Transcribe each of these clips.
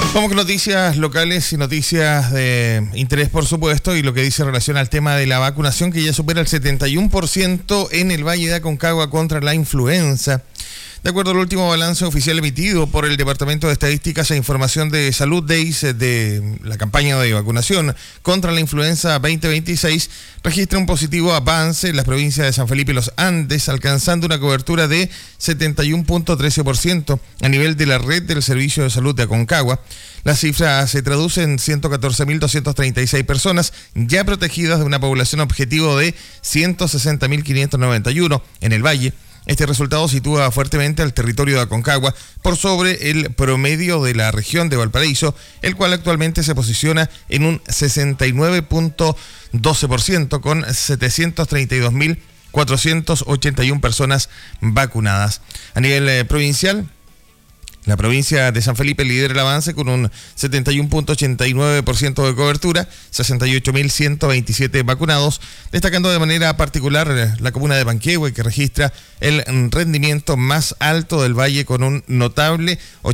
Vamos con noticias locales y noticias de interés, por supuesto, y lo que dice en relación al tema de la vacunación, que ya supera el 71% en el Valle de Aconcagua contra la influenza. De acuerdo al último balance oficial emitido por el Departamento de Estadísticas e Información de Salud DEIS de la campaña de vacunación contra la influenza 2026, registra un positivo avance en las provincias de San Felipe y Los Andes, alcanzando una cobertura de 71.13% a nivel de la red del Servicio de Salud de Aconcagua. La cifra se traduce en 114.236 personas ya protegidas de una población objetivo de 160.591 en el Valle. Este resultado sitúa fuertemente al territorio de Aconcagua por sobre el promedio de la región de Valparaíso, el cual actualmente se posiciona en un 69.12% con 732.481 personas vacunadas. A nivel provincial, la provincia de San Felipe lidera el avance con un 71.89% de cobertura, 68.127 vacunados, destacando de manera particular la comuna de Panquehue, que registra el rendimiento más alto del valle con un notable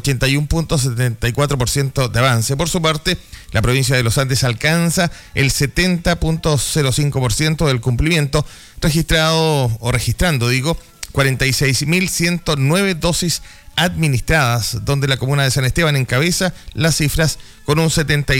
81.74% de avance. Por su parte, la provincia de Los Andes alcanza el 70.05% del cumplimiento, registrando 46.109 dosis administradas, donde la comuna de San Esteban encabeza las cifras con un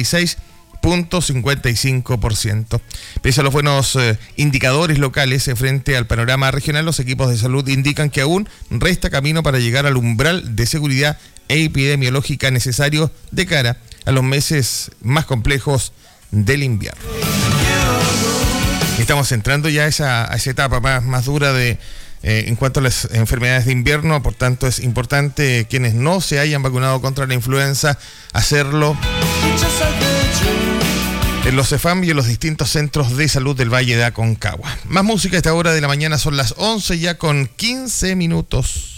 76.55%. Pese a los buenos indicadores locales frente al panorama regional, los equipos de salud indican que aún resta camino para llegar al umbral de seguridad epidemiológica necesario de cara a los meses más complejos del invierno. Estamos entrando ya a esa etapa más dura en cuanto a las enfermedades de invierno, por tanto es importante quienes no se hayan vacunado contra la influenza hacerlo en los CEFAM y en los distintos centros de salud del Valle de Aconcagua. Más música a esta hora de la mañana, son las 11 ya con 15 minutos.